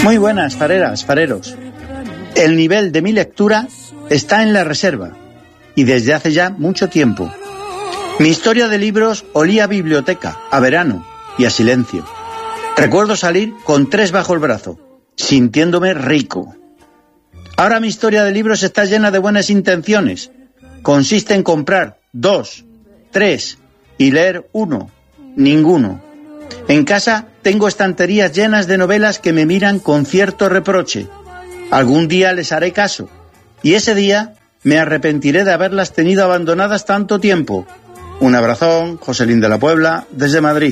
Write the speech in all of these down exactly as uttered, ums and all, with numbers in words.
Muy buenas, fareras, fareros. El nivel de mi lectura está en la reserva, y desde hace ya mucho tiempo. Mi historia de libros olía a biblioteca, a verano y a silencio. Recuerdo salir con tres bajo el brazo, sintiéndome rico. Ahora mi historia de libros está llena de buenas intenciones. Consiste en comprar dos, tres y leer uno, ninguno. En casa tengo estanterías llenas de novelas que me miran con cierto reproche. Algún día les haré caso, y ese día me arrepentiré de haberlas tenido abandonadas tanto tiempo. Un abrazón, Joselín de la Puebla, desde Madrid.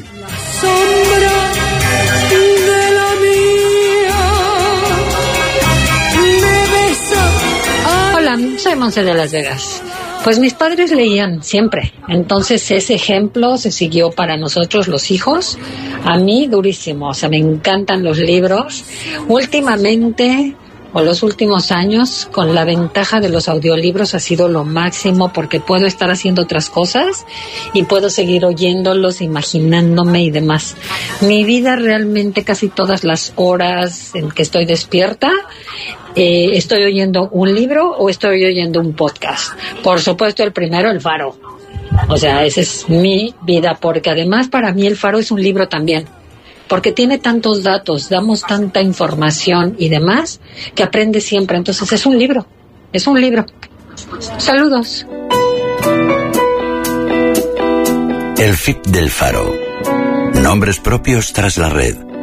Hola, soy Monse de Las Vegas. Pues mis padres leían siempre, entonces ese ejemplo se siguió para nosotros los hijos. A mí durísimo, o sea, me encantan los libros. Últimamente, o los últimos años, con la ventaja de los audiolibros ha sido lo máximo porque puedo estar haciendo otras cosas y puedo seguir oyéndolos, imaginándome y demás. Mi vida realmente casi todas las horas en que estoy despierta, eh, estoy oyendo un libro o estoy oyendo un podcast. Por supuesto, el primero, El Faro. O sea, esa es mi vida, porque además para mí El Faro es un libro también. Porque tiene tantos datos, damos tanta información y demás, que aprende siempre. Entonces es un libro, es un libro. Saludos. El F I P del Faro. Nombres propios tras la red.